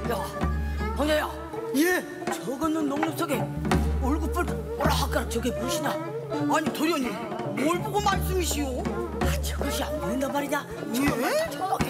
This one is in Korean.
야, 황자야. 예? 저거는 녹록 속에 얼굴 오락가락 저게 무엇이나? 아니 도련님 뭘 보고 말씀이시오? 저것이 안 보인단 말이냐? 예? 저기